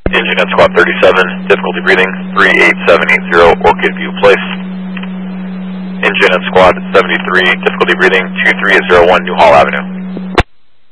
Engine at squad 37, difficulty breathing, 38780 Orchid View Place. Engine at squad 73, difficulty breathing, 2301 New Hall Avenue.